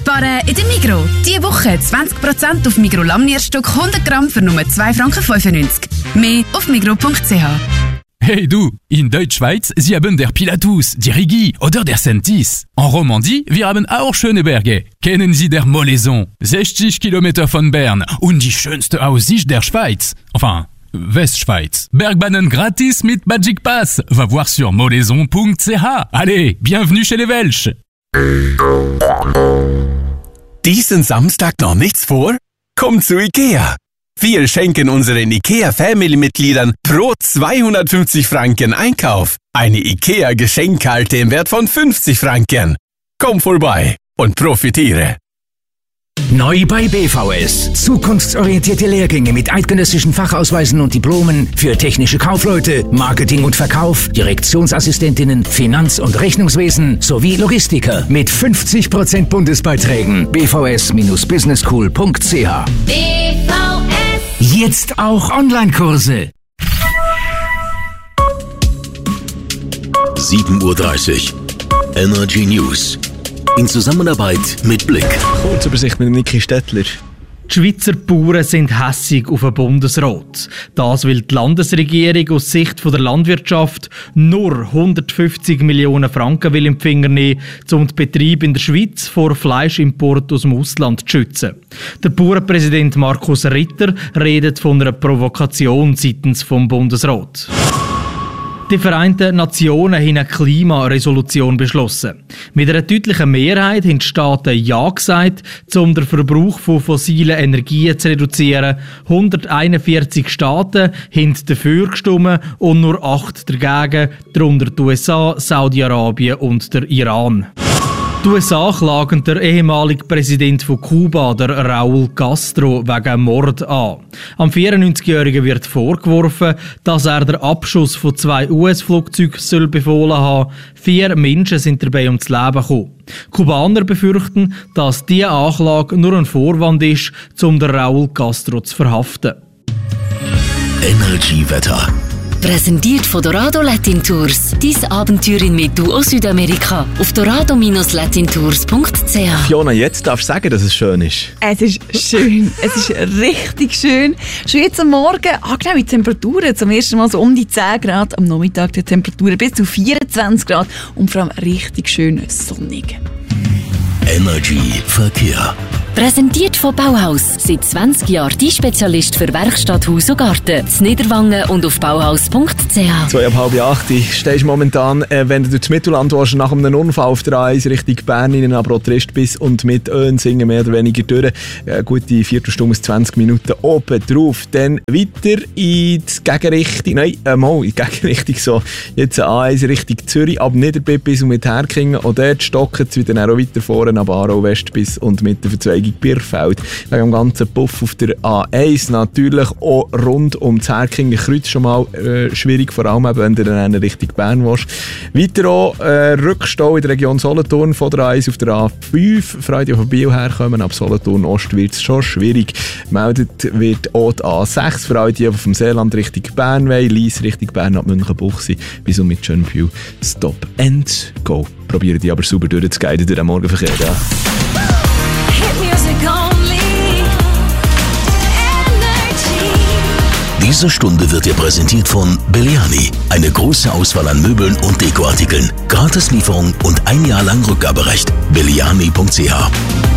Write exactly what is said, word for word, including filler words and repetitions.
Sparen in der Migros. Diese Woche zwanzig Prozent auf Migros Lammnierstück hundert Gramm für nur zwei Franken fünfundneunzig. Mehr auf migros punkt c h. Hey du, in Deutschschweiz, sie haben der Pilatus, die Rigi oder der Sentis. En Romandie, wir haben auch schöne Berge. Kennen Sie der Molaison, sechzig Kilometer von Bern und die schönste Aussicht der Schweiz. Enfin, Westschweiz. Bergbahnen gratis mit Magic Pass. Va voir sur molaison punkt c h. Allez, bienvenue chez les Welsch. Diesen Samstag noch nichts vor? Kommt zu Ikea. Wir schenken unseren IKEA-Family-Mitgliedern pro zweihundertfünfzig Franken Einkauf eine IKEA-Geschenkkarte im Wert von fünfzig Franken. Komm vorbei und profitiere. Neu bei B V S. Zukunftsorientierte Lehrgänge mit eidgenössischen Fachausweisen und Diplomen für technische Kaufleute, Marketing und Verkauf, Direktionsassistentinnen, Finanz- und Rechnungswesen sowie Logistiker mit fünfzig Prozent Bundesbeiträgen. b v s Bindestrich business school punkt c h. B V S. Jetzt auch Online-Kurse. sieben Uhr dreißig. Energy News. In Zusammenarbeit mit Blick. Kurzübersicht mit Niki Stettler. Die Schweizer Bauern sind hässig auf den Bundesrat. Das, weil die Landesregierung aus Sicht der Landwirtschaft nur hundertfünfzig Millionen Franken will in die Finger nehmen, um die Betriebe in der Schweiz vor Fleischimport aus dem Ausland zu schützen. Der Bauernpräsident Markus Ritter redet von einer Provokation seitens vom Bundesrat. Die Vereinten Nationen haben eine Klimaresolution beschlossen. Mit einer deutlichen Mehrheit haben die Staaten Ja gesagt, um den Verbrauch von fossilen Energien zu reduzieren. hunderteinundvierzig Staaten haben dafür gestimmt und nur acht dagegen, darunter die U S A, Saudi-Arabien und der Iran. Die U S A klagen der ehemalige Präsident von Kuba, der Raúl Castro, wegen Mord an. Am vierundneunzigjährigen wird vorgeworfen, dass er den Abschuss von zwei U S-Flugzeugen befohlen haben soll. Vier Menschen sind dabei ums Leben gekommen. Kubaner befürchten, dass diese Anklage nur ein Vorwand ist, um den Raúl Castro zu verhaften. Energy-Wetter. Präsentiert von Dorado Latin Tours. Dies Abenteuer in Medu Südamerika. Auf dorado Bindestrich latin tours punkt c h. Fiona, jetzt darfst du sagen, dass es schön ist. Es ist schön. Es ist richtig schön. Schon jetzt am Morgen angenehme Temperaturen. Zum ersten Mal so um die zehn Grad. Am Nachmittag die Temperaturen bis zu vierundzwanzig Grad. Und vor allem richtig schön sonnig. Energy Verkehr. Präsentiert von Bauhaus. Seit zwanzig Jahren die Spezialist für Werkstatt, Haus und Garten. In Niederwangen und auf bauhaus punkt c h. Zwei ab halb acht stehst momentan, äh, wenn du durchs Mittelland willst, nach einem Unfall auf der A eins Richtung Bern in aber auch Trist bist und mit Önsingen mehr oder weniger durch. Äh, gute Viertelstunde, zwanzig Minuten oben drauf. Dann weiter in die Gegenrichtung, nein, äh, mal in die Gegenrichtung so. Jetzt A eins Richtung Zürich, ab Niederbipp bis und mit Herkingen. Und dort stocken es wieder auch weiter vorne, ab Aarau West bis und mit der Verzweigung Birfeld. Wegen dem ganzen Puff auf der A eins natürlich auch rund um das Herkinger Kreuz schon mal äh, schwierig, vor allem wenn du dann Richtung Bern willst. Weiter auch äh, Rückstau in der Region Solothurn von der A eins auf der A fünf. Freude von Biel herkommen, ab Solothurn Ost wird es schon schwierig. Gemeldet wird auch die A sechs, für alle die auf dem Seeland Richtung Bern wollen, Lies Richtung Bern ab Münchenbuchsee bis und mit Schönbühl. Stop and go. Probieren die aber sauber durchzuguiden durch den Morgenverkehr. Ja. Diese Stunde wird dir präsentiert von Belliani. Eine große Auswahl an Möbeln und Dekoartikeln. Gratislieferung und ein Jahr lang Rückgaberecht. belliani punkt c h.